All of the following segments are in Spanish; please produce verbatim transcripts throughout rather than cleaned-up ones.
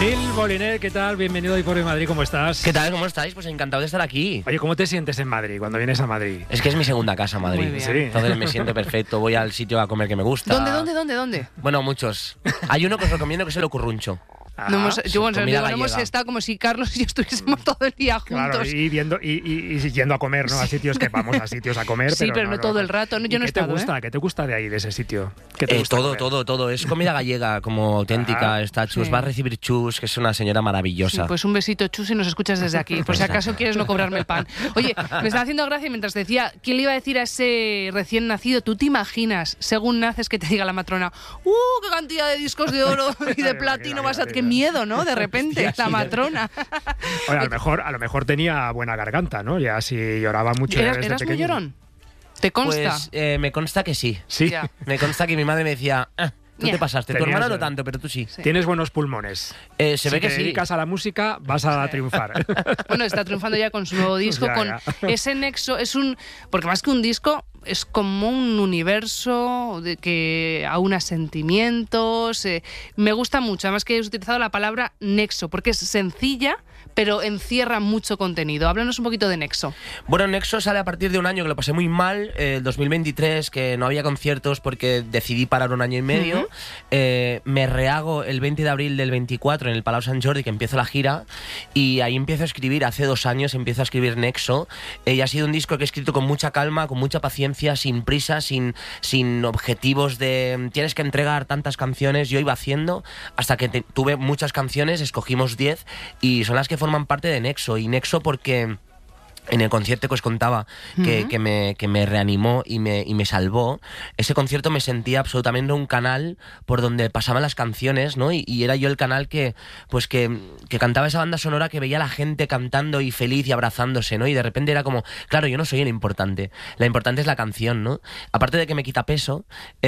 Neil Moliner, ¿qué tal? Bienvenido a Hoy por Hoy Madrid, ¿cómo estás? ¿Qué tal? ¿Cómo estáis? Pues encantado de estar aquí. Oye, ¿cómo te sientes en Madrid, cuando vienes a Madrid? Es que es mi segunda casa, Madrid. Muy bien. Sí. Entonces me siento perfecto, voy al sitio a comer que me gusta. ¿Dónde, dónde, dónde, dónde? Bueno, muchos. Hay uno que os recomiendo que es el Ocurruncho. Ah, No hemos, yo, bueno, comida digo, no hemos gallega. estado como si Carlos y yo estuviésemos todo el día juntos. Claro, y, viendo, y, y, y yendo a comer, ¿no? A sitios que vamos a sitios a comer. Sí, pero no todo el rato, no, ¿Y yo no he ¿Qué te estado, gusta? ¿eh? ¿Qué te gusta de ahí, de ese sitio? ¿Qué te Eh, gusta todo, comer? todo, todo. Es comida gallega, como auténtica. Ah, Está Chus, sí. va a recibir Chus, que es una señora Sí, maravillosa. pues un besito, Chus, si nos escuchas desde aquí, por si acaso quieres no cobrarme el pan. Oye, me está haciendo gracia mientras decía, ¿quién le iba a decir a ese recién nacido? ¿Tú te imaginas, según naces, que te diga la matrona, ¡uh, qué cantidad de discos de oro y de platino vas a... ¡Qué miedo!, ¿no? De repente, Hostia, la sí, matrona. Oye, a lo mejor, a lo mejor tenía buena garganta, ¿no? Ya si lloraba mucho ¿Eras, desde eras muy pequeño. llorón? ¿Te consta? Pues eh, me consta que sí. Sí. Ya. Me consta que mi madre me decía, ah, tú Ya. te pasaste. Tu Tenías, hermana no eh, tanto, pero tú sí. Sí. Tienes buenos pulmones. Eh, se si ve que te sí. dedicas a la música, vas a triunfar. Bueno, está triunfando ya con su nuevo disco, Ya, con ya. ese nexo, es un... Porque más que un disco, es como un universo de que aúna sentimientos. eh, me gusta mucho, además que he utilizado la palabra nexo, porque es sencilla, pero encierra mucho contenido. Háblanos un poquito de Nexo. Bueno, Nexo sale a partir de un año que lo pasé muy mal, eh, el dos mil veintitrés, que no había conciertos porque decidí parar un año y medio. Ujú. Eh, me rehago el veinte de abril del veinticuatro en el Palau Sant Jordi, que empiezo la gira, y ahí empiezo a escribir. Hace dos años empiezo a escribir Nexo, eh, y ha sido un disco que he escrito con mucha calma, con mucha paciencia, sin prisa, sin, sin objetivos de tienes que entregar tantas canciones. Yo iba haciendo hasta que te- tuve muchas canciones, escogimos diez, y son las que forman parte de Nexo. Y Nexo porque... En el concierto que os contaba, que, Ujú. que, me, que me reanimó y me, y me salvó, ese concierto me sentía absolutamente un canal por donde pasaban las canciones, ¿no? Y, y era yo el canal que, pues que, que cantaba esa banda sonora, que veía a la gente cantando y feliz y abrazándose, ¿no? Y de repente era como, claro, yo no soy el importante, la importante es la canción, ¿no? Aparte de que me quita peso,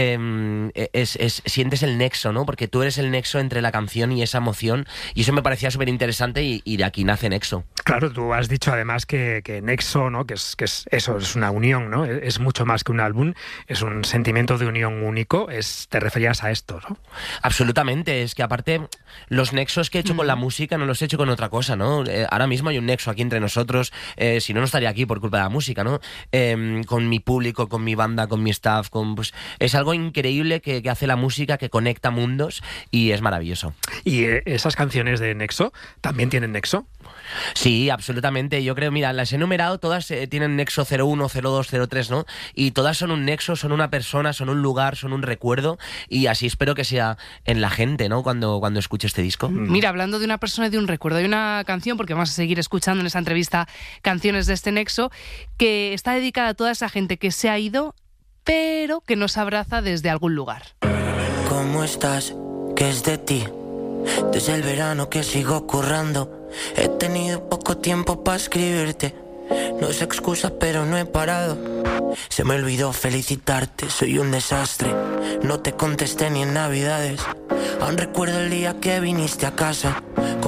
eh, es, es, sientes el nexo, ¿no? Porque tú eres el nexo entre la canción y esa emoción, y eso me parecía súper interesante, y, y de aquí nace Nexo. Claro, tú has dicho además que, que Nexo, ¿no? Que es, que es eso, es una unión, ¿no? Es, es mucho más que un álbum, es un sentimiento de unión único. Es, te referías a esto, ¿no? Absolutamente, es que aparte los nexos que he hecho con la música no los he hecho con otra cosa, ¿no? Eh, ahora mismo hay un nexo aquí entre nosotros, eh, si no, no estaría aquí por culpa de la música, ¿no? Eh, con mi público, con mi banda, con mi staff, con, pues, es algo increíble que, que hace la música, que conecta mundos, y es maravilloso. Y eh, esas canciones de Nexo también tienen Nexo. Sí, absolutamente. Yo creo, mira, las he enumerado, todas eh, tienen nexo cero uno, cero dos, cero tres, ¿no? Y todas son un nexo, son una persona, son un lugar, son un recuerdo, y así espero que sea en la gente, ¿no? Cuando, cuando escuche este disco. Mira, hablando de una persona y de un recuerdo, hay una canción, porque vamos a seguir escuchando en esta entrevista canciones de este Nexo, que está dedicada a toda esa gente que se ha ido, pero que nos abraza desde algún lugar. ¿Cómo estás? ¿Qué es de ti? Desde el verano que sigo currando, he tenido poco tiempo para escribirte. No es excusa, pero no he parado. Se me olvidó felicitarte, soy un desastre. No te contesté ni en Navidades. Aún recuerdo el día que viniste a casa.